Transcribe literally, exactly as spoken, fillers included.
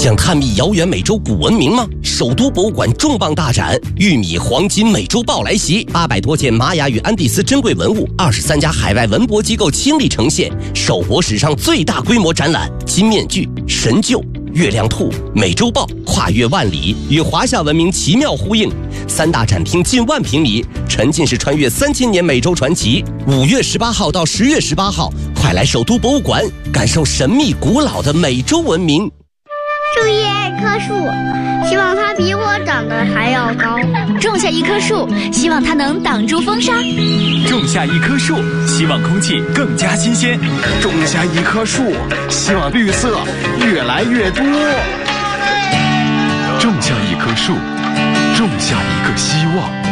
想探秘遥远美洲古文明吗？首都博物馆重磅大展“玉米黄金美洲豹”来袭，八百多件玛雅与安第斯珍贵文物，二十三家海外文博机构倾力呈现，首博史上最大规模展览。金面具、神鹫、月亮兔、美洲豹跨越万里，与华夏文明奇妙呼应。三大展厅近万平米，沉浸式穿越三千年美洲传奇。五月十八号到十月十八号，快来首都博物馆感受神秘古老的美洲文明。 注意爱棵树，希望它比我长得还要高。 种下一棵树，希望它能挡住风沙。 种下一棵树，希望空气更加新鲜。 种下一棵树，希望绿色越来越多。 种下一棵树，种下一个希望。